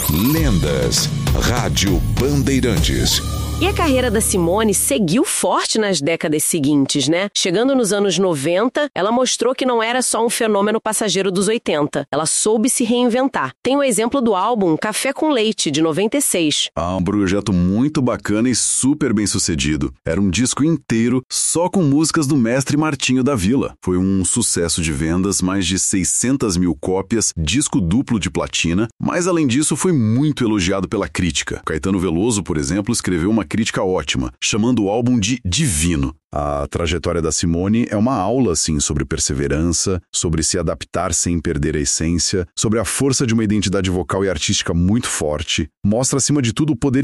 Lendas. Rádio Bandeirantes. E a carreira da Simone seguiu forte nas décadas seguintes, né? Chegando nos anos 90, ela mostrou que não era só um fenômeno passageiro dos 80. Ela soube se reinventar. Tem o exemplo do álbum Café com Leite, de 96. Um projeto muito bacana e super bem sucedido. Era um disco inteiro só com músicas do mestre Martinho da Vila. Foi um sucesso de vendas, mais de 600 mil cópias, disco duplo de platina, mas além disso foi muito elogiado pela crítica. Caetano Veloso, por exemplo, escreveu uma crítica ótima, chamando o álbum de divino. A trajetória da Simone é uma aula, assim, sobre perseverança, sobre se adaptar sem perder a essência, sobre a força de uma identidade vocal e artística muito forte. Mostra, acima de tudo, o poder